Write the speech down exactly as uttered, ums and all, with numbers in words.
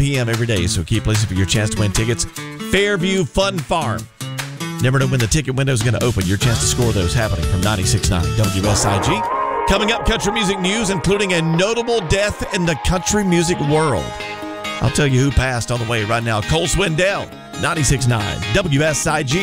p.m. every day, so keep listening for your chance to win tickets. Fairview Fun Farm. Never know when the ticket window is going to open. Your chance to score those happening from ninety-six point nine W S I G. Coming up, country music news, including a notable death in the country music world. I'll tell you who passed on the way right now. Cole Swindell, ninety-six point nine W S I G.